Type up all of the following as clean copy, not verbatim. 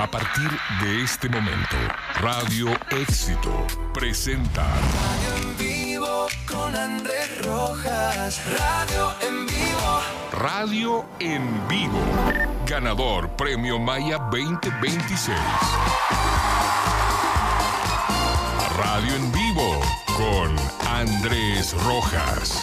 A partir de este momento, Radio Éxito presenta Radio en vivo con Andrés Rojas. Radio en vivo. Radio en Vivo. Ganador Premio Maya 2026. Radio en Vivo con Andrés Rojas.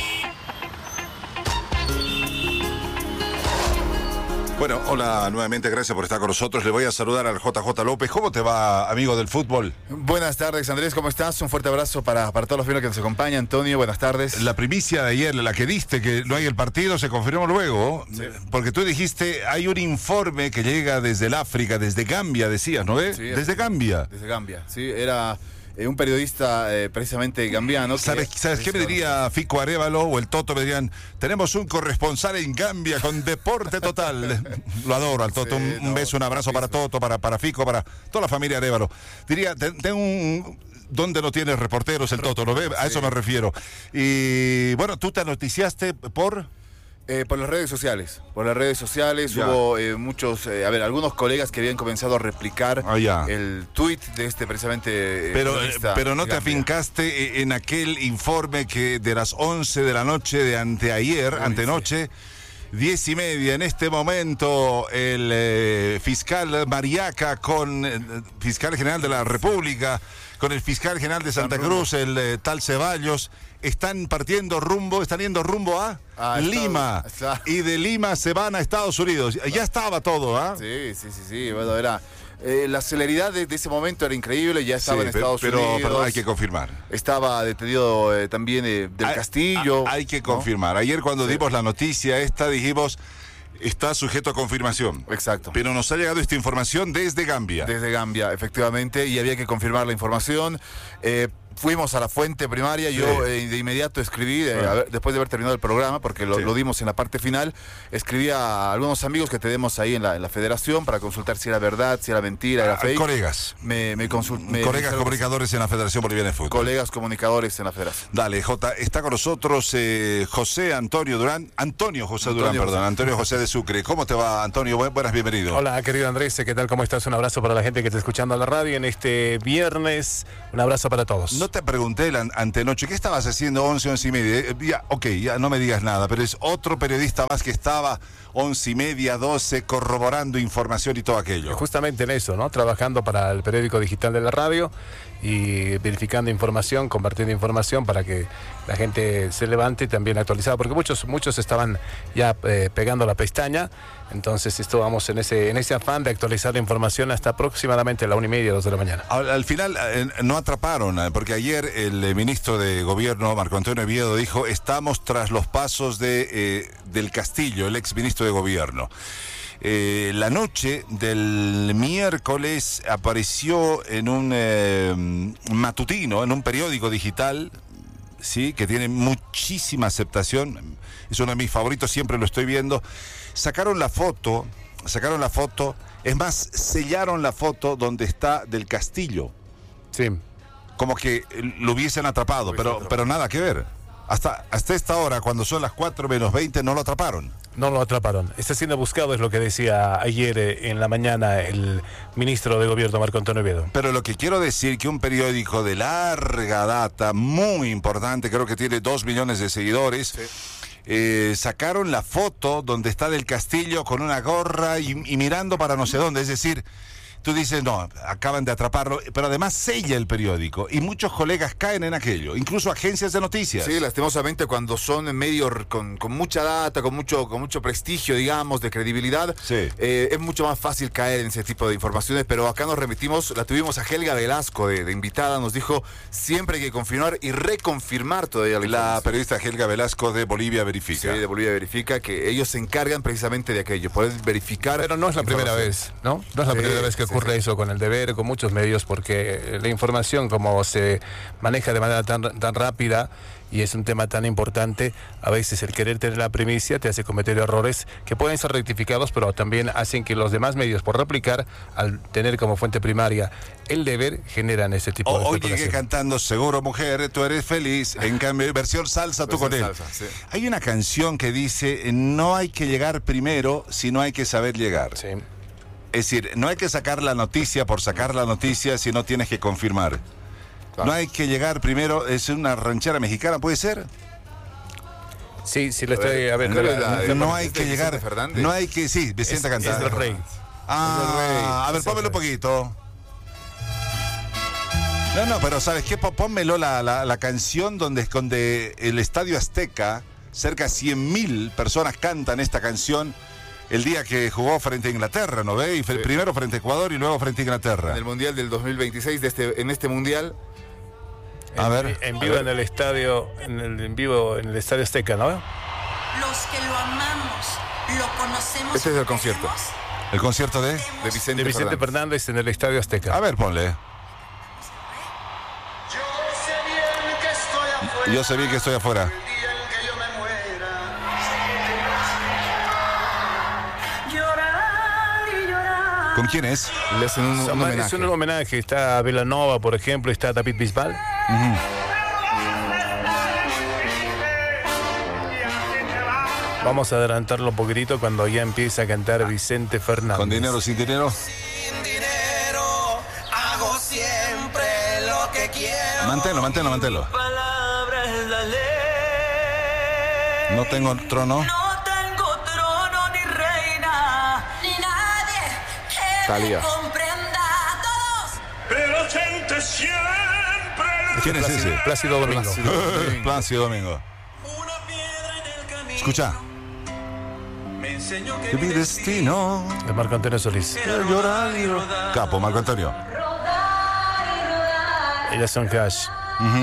Bueno, hola nuevamente, gracias por estar con nosotros. Le voy a saludar al JJ López. ¿Cómo te va, amigo del fútbol? Buenas tardes, Andrés, ¿cómo estás? Un fuerte abrazo para todos los fieles que nos acompañan. Antonio, buenas tardes. La primicia de ayer, la que diste, que no hay el partido, se confirmó luego. Sí. Porque tú dijiste, hay un informe que llega desde el África, desde Gambia, decías, ¿no ves? Sí, desde Gambia. Desde Gambia, sí, era... un periodista precisamente gambiano. ¿Sabes qué me diría Fico Arévalo o el Toto? Me dirían, tenemos un corresponsal en Gambia con Deporte Total. Lo adoro al Toto, sí, un beso, un abrazo para Toto, para Fico, para toda la familia Arévalo. Diría, tengo un... ¿Dónde no tienes reporteros el Toto? ¿Lo ve? A eso me refiero. Y bueno, tú te anoticiaste por... Por las redes sociales. Por las redes sociales hubo muchos, algunos colegas que habían comenzado a replicar el tuit de este precisamente... Pero no te afincaste en aquel informe que de las 11 de la noche de antenoche, 10:30, en este momento el fiscal Mariaca con fiscal general de la República, con el fiscal general de Santa Cruz, el tal Ceballos, están yendo rumbo a Lima. Y de Lima se van a Estados Unidos. Ya estaba todo, ¿ah? Sí. Bueno, era... la celeridad de ese momento era increíble, ya estaba en Estados Unidos. Pero hay que confirmar. Estaba detenido también del Castillo. Hay que confirmar. Ayer cuando dimos la noticia esta dijimos... Está sujeto a confirmación. Exacto. Pero nos ha llegado esta información desde Gambia. Desde Gambia, efectivamente, y había que confirmar la información. Fuimos a la fuente primaria, yo de inmediato escribí, después de haber terminado el programa, porque lo dimos en la parte final, escribí a algunos amigos que tenemos ahí en la federación para consultar si era verdad, si era mentira, era fake. Colegas. Colegas comunicadores en la Federación Boliviana de Fútbol. Colegas comunicadores en la federación. Dale, Jota, está con nosotros Antonio José de Sucre. ¿Cómo te va, Antonio? Buenas, bienvenido. Hola, querido Andrés, ¿qué tal? ¿Cómo estás? Un abrazo para la gente que está escuchando a la radio en este viernes. Un abrazo para todos. No te pregunté la antenoche, ¿qué estabas haciendo 11:30? Ya no me digas nada, pero es otro periodista más que estaba 11:30, 12, corroborando información y todo aquello. Justamente en eso, ¿no? Trabajando para el periódico digital de la radio y verificando información, compartiendo información para que la gente se levante también actualizada, porque muchos estaban ya pegando la pestaña. Entonces estábamos en ese afán de actualizar la información hasta aproximadamente la 1:30, 2 de la mañana. Al final no atraparon, porque ayer el ministro de Gobierno, Marco Antonio Oviedo, dijo, estamos tras los pasos del Castillo, el ex ministro de Gobierno. La noche del miércoles apareció en un matutino, en un periódico digital, sí, que tiene muchísima aceptación, es uno de mis favoritos, siempre lo estoy viendo. Sacaron la foto, es más, sellaron la foto donde está del Castillo. Sí. Como que lo hubiesen atrapado, pero nada que ver. Hasta esta hora, cuando son las 4:20, no lo atraparon. No lo atraparon. Está siendo buscado, es lo que decía ayer en la mañana el ministro de Gobierno, Marco Antonio Oviedo. Pero lo que quiero decir que un periódico de larga data, muy importante, creo que tiene 2 millones de seguidores, sacaron la foto donde está del Castillo con una gorra y mirando para no sé dónde, es decir... Tú dices, no, acaban de atraparlo, pero además sella el periódico y muchos colegas caen en aquello, incluso agencias de noticias. Sí, lastimosamente cuando son medios con mucha data, con mucho prestigio, digamos, de credibilidad, es mucho más fácil caer en ese tipo de informaciones, pero acá nos remitimos, la tuvimos a Helga Velasco de invitada, nos dijo, siempre hay que confirmar y reconfirmar todavía la periodista Helga Velasco de Bolivia Verifica. Sí, de Bolivia Verifica, que ellos se encargan precisamente de aquello, poder verificar. Pero no es la primera vez, ¿no? No es la primera vez que ocurre eso con el Deber, con muchos medios, porque la información, como se maneja de manera tan rápida y es un tema tan importante, a veces el querer tener la primicia te hace cometer errores que pueden ser rectificados, pero también hacen que los demás medios, por replicar, al tener como fuente primaria el Deber, generan ese tipo de especulación. Hoy llegué cantando Seguro Mujer, tú eres feliz, en cambio versión salsa, tú con él. Sí. Hay una canción que dice, no hay que llegar primero, sino hay que saber llegar. Sí. Es decir, no hay que sacar la noticia por sacar la noticia si no tienes que confirmar. Claro. No hay que llegar primero, es una ranchera mexicana, ¿puede ser? Sí, sí, lo estoy... A ver, No hay que llegar... Fernández. No hay que... Sí, Vicente Cantante. Es del Rey. A ver, pónmelo un poquito. No, pero ¿sabes qué? Pónmelo la canción donde el Estadio Azteca, cerca de 100.000 personas cantan esta canción el día que jugó frente a Inglaterra, ¿no ve? Y primero frente a Ecuador y luego frente a Inglaterra. En el Mundial del 2026, en este Mundial... A ver. En vivo en el estadio, en vivo en el Estadio Azteca, ¿no? Los que lo amamos, lo conocemos. Este es el concierto. El concierto de Vicente Fernández en el Estadio Azteca. A ver, ponle. Yo sé bien que estoy afuera. ¿Con quién es? Le hacen un homenaje. Es un homenaje. Está Belanova, por ejemplo, está David Bisbal. Vamos a adelantarlo un poquitito cuando ya empieza a cantar Vicente Fernández. ¿Con dinero, sin dinero? Sin dinero, hago siempre lo que quiero. Manténlo. Palabra es la ley. No tengo trono. No tengo trono ni reina, ni nadie que Talía. me comprenda a todos. Pero gente siempre. ¿Quién es ese? Plácido Domingo. Plácido Domingo. Una piedra en el camino. Escucha. Me enseñó que Que mi destino. De Marco Antonio Solís. era llorar y rodar. Capo, Marco Antonio. Ellas son Cash.